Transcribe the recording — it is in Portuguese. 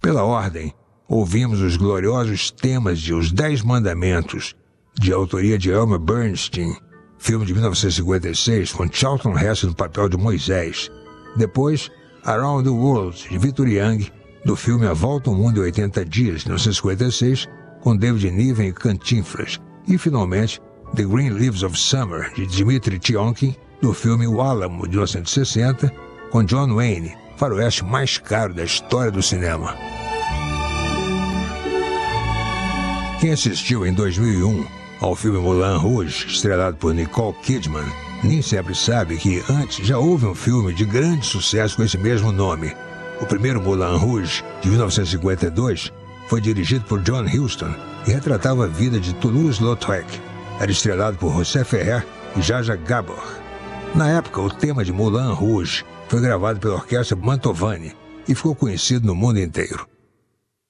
Pela ordem, ouvimos os gloriosos temas de Os 10 Mandamentos, de autoria de Elmer Bernstein, filme de 1956, com Charlton Heston no papel de Moisés. Depois, Around the World, de Victor Young, do filme A Volta ao Mundo em 80 Dias, de 1956, com David Niven e Cantinflas. E, finalmente, The Green Leaves of Summer, de Dmitri Tiomkin, do filme O Álamo, de 1960, com John Wayne, faroeste mais caro da história do cinema. Quem assistiu em 2001 ao filme Moulin Rouge, estrelado por Nicole Kidman, nem sempre sabe que antes já houve um filme de grande sucesso com esse mesmo nome. O primeiro Moulin Rouge, de 1952, foi dirigido por John Huston e retratava a vida de Toulouse-Lautrec. Era estrelado por José Ferrer e Jaja Gabor. Na época, o tema de Moulin Rouge foi gravado pela orquestra Mantovani e ficou conhecido no mundo inteiro.